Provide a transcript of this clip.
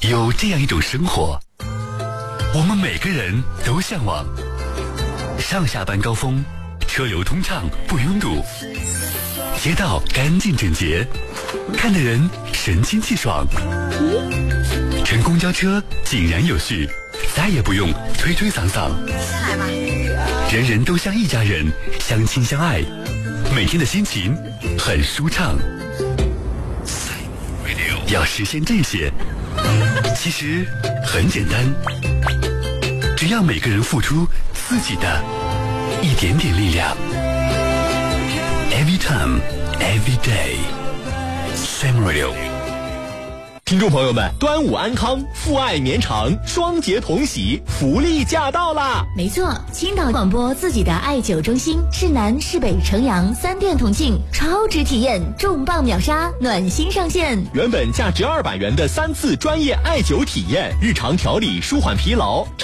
有这样一种生活，我们每个人都向往：上下班高峰，车流通畅不拥堵，街道干净整洁，看的人神清气爽。乘公交车井然有序，再也不用推推搡搡。 先来吧。 人人都像一家人，相亲相爱，每天的心情很舒畅。要实现这些，其实很简单，只要每个人付出自己的一点点力量。Every time, every day, Sam Radio。 听众朋友们，端午安康，父爱绵长，双节同喜，福利驾到啦！ 没错，青岛广播自己的艾灸中心，市南、市北、城阳3店同庆，超值体验，重磅秒杀，暖心上线。 原本价值200元的3次专业艾灸体验，日常调理舒缓疲劳。